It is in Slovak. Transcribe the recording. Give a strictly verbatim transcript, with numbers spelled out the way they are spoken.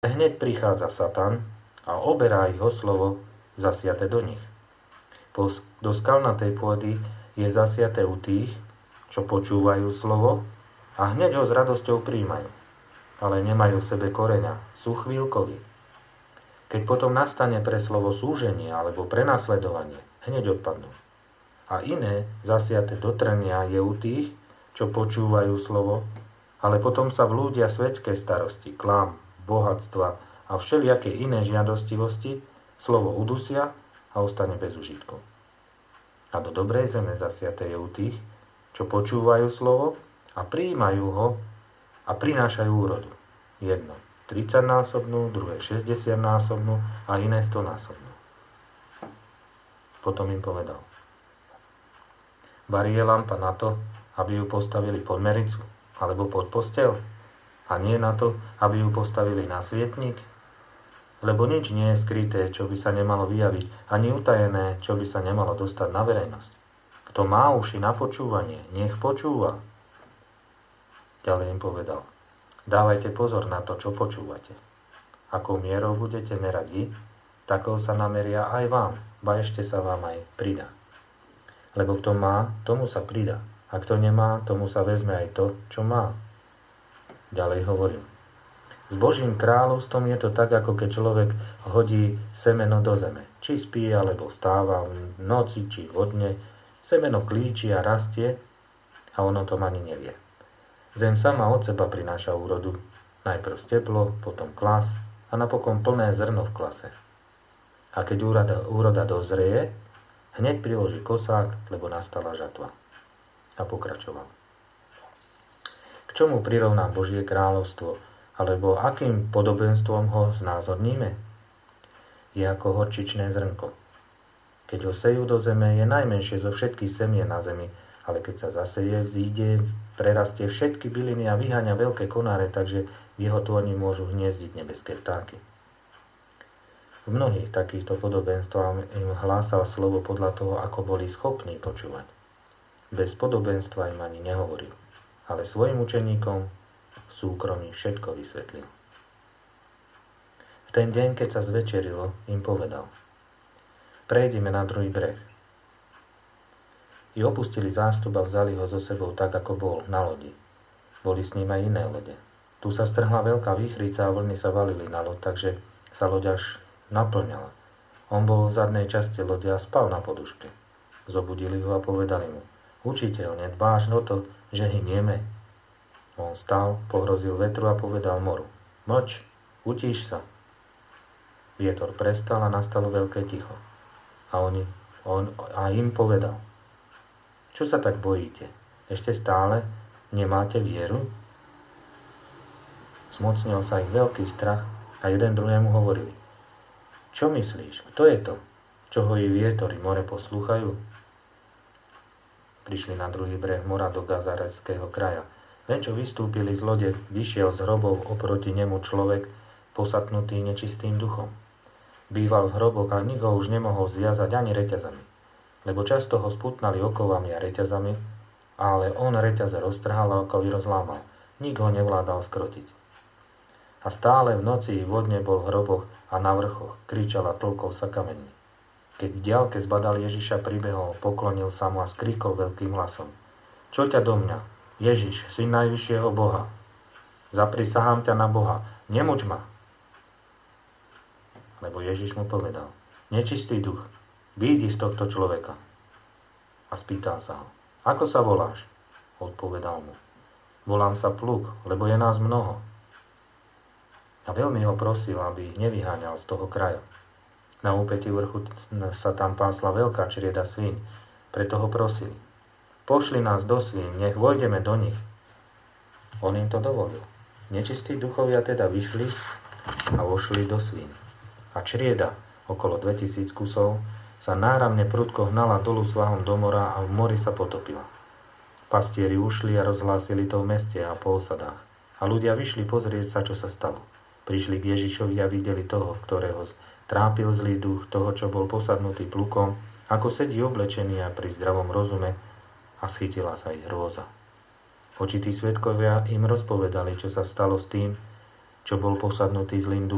Hneď prichádza Satan a oberá ich o slovo zasiate do nich. Do skalnatej pôdy je zasiate u tých, čo počúvajú slovo a hneď ho s radosťou príjmajú, ale nemajú v sebe koreňa, sú chvíľkoví. Keď potom nastane pre slovo súženie alebo prenasledovanie, hneď odpadnú. A iné zasiate do trnia je u tých, čo počúvajú slovo, ale potom sa vlúdia svetské starosti, klám, bohatstva a všelijaké iné žiadostivosti, slovo udusia a ostane bez užitku. A do dobrej zeme zasiate je u tých, čo počúvajú slovo a prijímajú ho a prinášajú úrodu. Jedno tridsaťnásobnú, druhé šesťdesiatnásobnú a iné stonásobnú. Potom im povedal: Varí je lampa na to, aby ju postavili pod mericu alebo pod posteľ, a nie na to, aby ju postavili na svietnik? Lebo nič nie je skryté, čo by sa nemalo vyjaviť, ani utajené, čo by sa nemalo dostať na verejnosť. Kto má uši na počúvanie, nech počúva. Ďalej im povedal: Dávajte pozor na to, čo počúvate. Akou mierou budete merať vy, takou sa nameria aj vám, ba ešte sa vám aj pridá. Lebo kto má, tomu sa pridá, a kto nemá, tomu sa vezme aj to, čo má. Ďalej hovorím: S Božím kráľovstvom je to tak, ako keď človek hodí semeno do zeme. Či spí, alebo vstáva v noci, či vo dne. Semeno klíči a rastie a on o tom ani nevie. Zem sama od seba prináša úrodu. Najprv steplo, potom klas a napokon plné zrno v klase. A keď úroda, úroda dozrie, hneď priloží kosák, lebo nastala žatva. A pokračoval: K čomu prirovná Božie kráľovstvo, alebo akým podobenstvom ho znázorníme? Je ako horčičné zrnko. Keď ho sejú do zeme, je najmenšie zo všetkých semien na zemi, ale keď sa zaseje, vzíde, prerastie všetky byliny a vyháňa veľké konáre, takže v jeho tvorni môžu hniezdiť nebeské vtáky. V mnohých takýchto podobenstvách im hlásal slovo podľa toho, ako boli schopní počúvať. Bez podobenstva im ani nehovoril, ale svojim učeníkom v súkromí všetko vysvetlil. V ten deň, keď sa zvečerilo, im povedal: Prejdime na druhý breh. I opustili zástup a vzali ho so sebou tak, ako bol, na lodi. Boli s ním aj iné lode. Tu sa strhla veľká výchrica a vlny sa valili na loď, takže sa loď až naplňala. On bol v zadnej časti lode a spal na poduške. Zobudili ho a povedali mu: Učiteľ, nedbáš o to, že hynieme? On stal, pohrozil vetru a povedal moru: Mlč, utíš sa. Vietor prestal a nastalo veľké ticho. A, oni, on, a im povedal: Čo sa tak bojíte? Ešte stále nemáte vieru? Zmocnil sa ich veľký strach a jeden druhému hovorili: Čo myslíš? Kto je to, čo ho i vietor i more poslúchajú? Prišli na druhý breh mora do Gazareckého kraja. Len čo vystúpili z lode, vyšiel z hrobov oproti nemu človek, posatnutý nečistým duchom. Býval v hroboch a nikto už nemohol zviazať ani reťazami, lebo často ho sputnali okovami a reťazami, ale on reťaze roztrhal a okovy rozlámal. Nik ho nevládal skrotiť. A stále v noci i vodne bol v hroboch a na vrchoch, kričal a tlkol sa kameňmi. Keď v diaľke zbadal Ježiša, pribehol, poklonil sa mu a skrikol veľkým hlasom: Čo ťa do mňa, Ježiš, syn najvyššieho Boha? Zaprisahám ťa na Boha, nemuč ma. Lebo Ježiš mu povedal: Nečistý duch, vyjdi z tohto človeka. A spýtal sa ho: Ako sa voláš? Odpovedal mu: Volám sa Pluk, lebo je nás mnoho. A veľmi ho prosil, aby ich nevyháňal z toho kraja. Na úpetí vrchu sa tam pásla veľká črieda svíň, preto ho prosili: Pošli nás do svíň, nech vojdeme do nich. On im to dovolil. Nečistí duchovia teda vyšli a vošli do svíň. A črieda, okolo dvetisíc kusov, sa náramne prudko hnala dolu svahom do mora a v mori sa potopila. Pastieri ušli a rozhlásili to v meste a po osadách. A ľudia vyšli pozrieť sa, čo sa stalo. Prišli k Ježišovi a videli toho, ktorého trápil zlý duch, toho, čo bol posadnutý plukom, ako sedí oblečený a pri zdravom rozume, a schytila sa ich hrôza. Očití svedkovia im rozpovedali, čo sa stalo s tým, čo bol posadnutý zlým duchom.